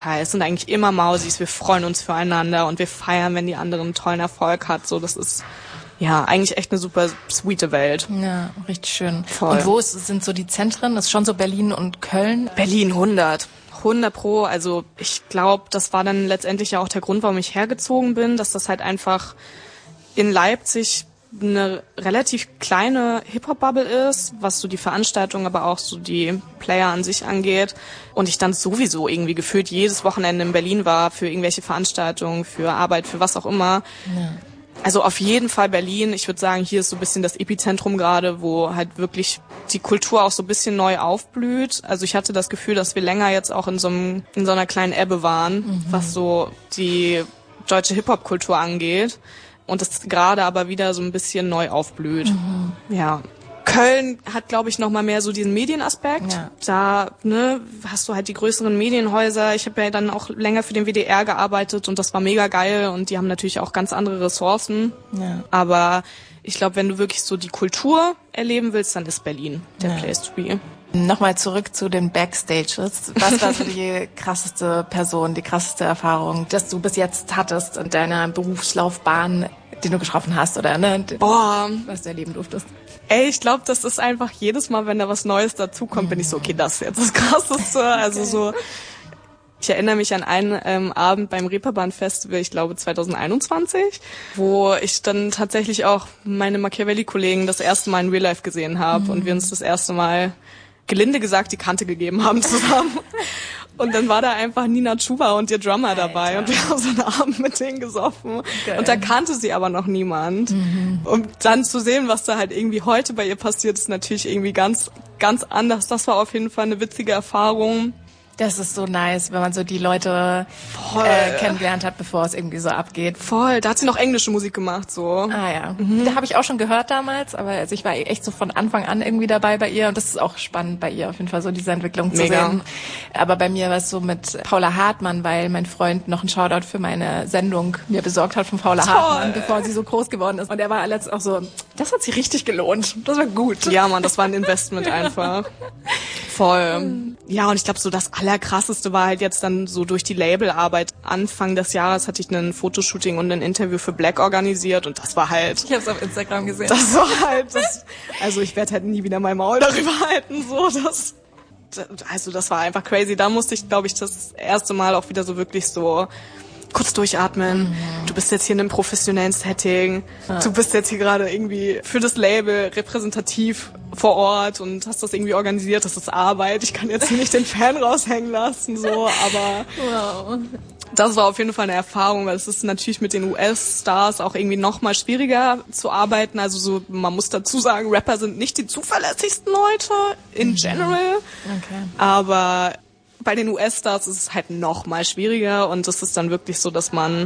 Es sind eigentlich immer Mausis, wir freuen uns füreinander und wir feiern, wenn die andere einen tollen Erfolg hat. So, das ist ja eigentlich echt eine super sweete Welt. Ja, richtig schön. Voll. Und wo sind so die Zentren? Das ist schon so Berlin und Köln? Berlin 100 Pro. Also ich glaube, das war dann letztendlich ja auch der Grund, warum ich hergezogen bin, dass das halt einfach in Leipzig eine relativ kleine Hip-Hop-Bubble ist, was so die Veranstaltung, aber auch so die Player an sich angeht. Und ich dann sowieso irgendwie gefühlt jedes Wochenende in Berlin war für irgendwelche Veranstaltungen, für Arbeit, für was auch immer. Ja. Also auf jeden Fall Berlin. Ich würde sagen, hier ist so ein bisschen das Epizentrum gerade, wo halt wirklich die Kultur auch so ein bisschen neu aufblüht. Also ich hatte das Gefühl, dass wir länger jetzt auch in so einer kleinen Ebbe waren, was so die deutsche Hip-Hop-Kultur angeht. Und das gerade aber wieder so ein bisschen neu aufblüht. Ja. Köln hat, glaube ich, noch mal mehr so diesen Medienaspekt. Ja. Da hast du halt die größeren Medienhäuser. Ich habe ja dann auch länger für den WDR gearbeitet und das war mega geil. Und die haben natürlich auch ganz andere Ressourcen. Ja. Aber ich glaube, wenn du wirklich so die Kultur erleben willst, dann ist Berlin der Place to be. Nochmal zurück zu den Backstages. Was war so die krasseste Person, die krasseste Erfahrung, dass du bis jetzt hattest in deiner Berufslaufbahn, die du getroffen hast oder was du erleben durftest? Ey, ich glaube, das ist einfach jedes Mal, wenn da was Neues dazukommt, bin ich so, okay, das ist jetzt das Krasseste. Also so, ich erinnere mich an einen Abend beim Reeperbahn Festival, ich glaube 2021, wo ich dann tatsächlich auch meine Machiavelli-Kollegen das erste Mal in Real Life gesehen habe und wir uns das erste Mal gelinde gesagt die Kante gegeben haben zusammen. Und dann war da einfach Nina Chuba und ihr Drummer dabei und wir haben so einen Abend mit denen gesoffen. Geil. Und da kannte sie aber noch niemand. Und dann zu sehen, was da halt irgendwie heute bei ihr passiert, ist natürlich irgendwie ganz, ganz anders. Das war auf jeden Fall eine witzige Erfahrung. Das ist so nice, wenn man so die Leute kennengelernt hat, bevor es irgendwie so abgeht. Voll, da hat sie noch englische Musik gemacht, so. Ah ja, da habe ich auch schon gehört damals, aber also ich war echt so von Anfang an irgendwie dabei bei ihr und das ist auch spannend bei ihr auf jeden Fall, so diese Entwicklung zu sehen. Aber bei mir war es so mit Paula Hartmann, weil mein Freund noch einen Shoutout für meine Sendung mir besorgt hat von Paula Hartmann, bevor sie so groß geworden ist. Und er war letztens auch so, das hat sich richtig gelohnt, das war gut. Ja Mann, das war ein Investment einfach. Voll. Ja, und ich glaube so das Allerkrasseste war halt jetzt dann so durch die Labelarbeit. Anfang des Jahres hatte ich ein Fotoshooting und ein Interview für Black organisiert und das war halt... Ich habe es auf Instagram gesehen. Das war halt... Also ich werde halt nie wieder mein Maul darüber halten. So, das war einfach crazy. Da musste ich, glaube ich, das erste Mal auch wieder so wirklich so... kurz durchatmen. Du bist jetzt hier in einem professionellen Setting. Du bist jetzt hier gerade irgendwie für das Label repräsentativ vor Ort und hast das irgendwie organisiert. Das ist Arbeit. Ich kann jetzt hier nicht den Fan raushängen lassen, so, aber das war auf jeden Fall eine Erfahrung, weil es ist natürlich mit den US-Stars auch irgendwie noch mal schwieriger zu arbeiten. Also so, man muss dazu sagen, Rapper sind nicht die zuverlässigsten Leute in general. Okay. Aber bei den US-Stars ist es halt noch mal schwieriger und es ist dann wirklich so, dass man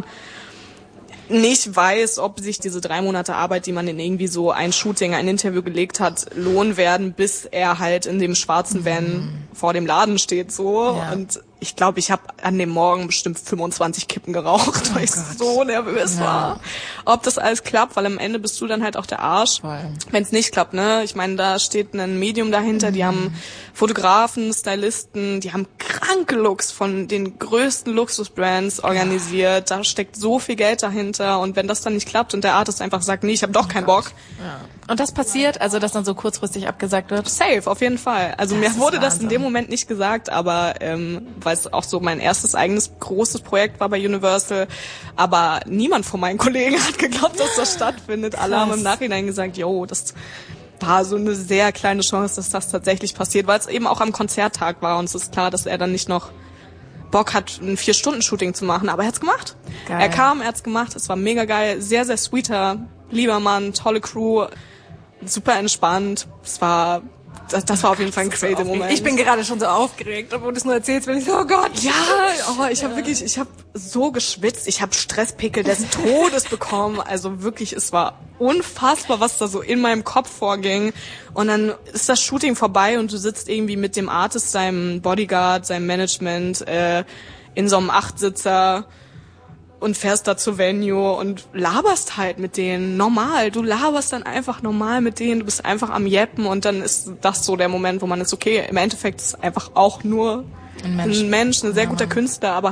nicht weiß, ob sich diese 3 Monate Arbeit, die man in irgendwie so ein Shooting, ein Interview gelegt hat, lohnen werden, bis er halt in dem schwarzen Van vor dem Laden steht, so. Ja. Und ich glaube, ich habe an dem Morgen bestimmt 25 Kippen geraucht, weil ich so nervös war. Ob das alles klappt, weil am Ende bist du dann halt auch der Arsch. Wenn es nicht klappt, ne? Ich meine, da steht ein Medium dahinter, die haben Fotografen, Stylisten, die haben kranke Looks von den größten Luxusbrands organisiert. Da steckt so viel Geld dahinter und wenn das dann nicht klappt und der Artist einfach sagt, nee, ich habe doch keinen Bock. Ja. Und das passiert, also dass dann so kurzfristig abgesagt wird? Safe, auf jeden Fall. Also mir wurde das in dem Moment nicht gesagt, aber weil es auch so mein erstes eigenes großes Projekt war bei Universal, aber niemand von meinen Kollegen hat geglaubt, dass das stattfindet. Alle haben im Nachhinein gesagt, yo, das war so eine sehr kleine Chance, dass das tatsächlich passiert, weil es eben auch am Konzerttag war und es ist klar, dass er dann nicht noch Bock hat, ein 4-Stunden-Shooting zu machen, aber er hat's gemacht. Geil. Er kam, er hat's gemacht, es war mega geil, sehr, sehr sweeter, lieber Mann, tolle Crew, super entspannt. Das war auf jeden Fall ein crazy Moment. Ich bin gerade schon so aufgeregt, obwohl du es nur erzählst, bin ich so, oh Gott. Ja, ich habe so geschwitzt, ich habe Stresspickel des Todes bekommen. Also wirklich, es war unfassbar, was da so in meinem Kopf vorging. Und dann ist das Shooting vorbei und du sitzt irgendwie mit dem Artist, seinem Bodyguard, seinem Management in so einem 8-Sitzer und fährst da zur Venue und laberst halt mit denen normal. Du laberst dann einfach normal mit denen, du bist einfach am Jeppen und dann ist das so der Moment, wo man ist, okay, im Endeffekt ist es einfach auch nur ein Mensch, ein sehr guter Künstler, aber